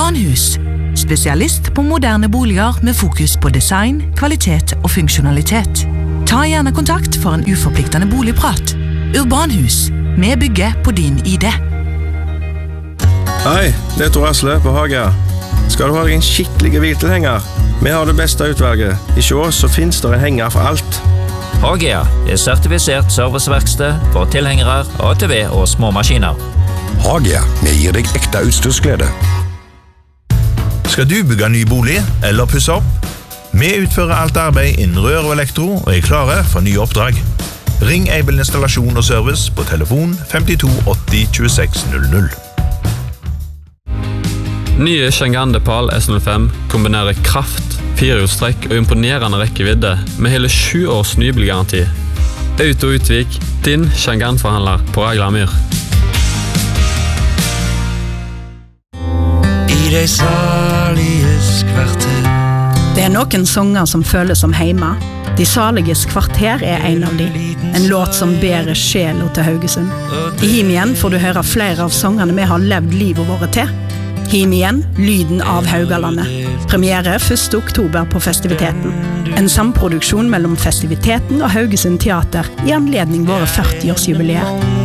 Urban Hus, spesialist på moderne boliger med fokus på design, kvalitet og funksjonalitet. Ta gjerne kontakt for en uforpliktende boligprat. Urban Hus, vi bygger på din idé. Hei, det Tor Asle på Hagia. Skal du ha deg en skikkelig hviltilhenger? Vi har det beste utvalget. I Sjås så finnes det en henger for alt. Hagia er sertifisert serviceverksted for tilhengere, ATV og små maskiner. Hagia, vi gir deg ekte utstyrsglede. Skal du bygge ny bolig eller pusse opp? Vi utfører alt arbeid innen rør og elektro og er klare for nye oppdrag. Ring Aibel Installasjon og Service på telefon 52 80 26 00. Nye Chang'an Depal S05 kombinerer kraft, 4-hjulstrekk og imponerende rekkevidde med hele 7 års nybilgaranti. Auto Utvik, din Chang'an-forhandler på Aglamyr. I de saliges kvarter. Det er noen sanger som føles som heima. De saliges kvarter er en av de. En låt som bærer sjela til Haugesund. I Him igjen får du høre flere av sangene vi har levd livet våre til. Him igjen, lyden av Haugalandet. Premiere 1. oktober på festiviteten. En samproduksjon mellom festiviteten og Haugesund Teater i anledning våre 40-årsjubileer.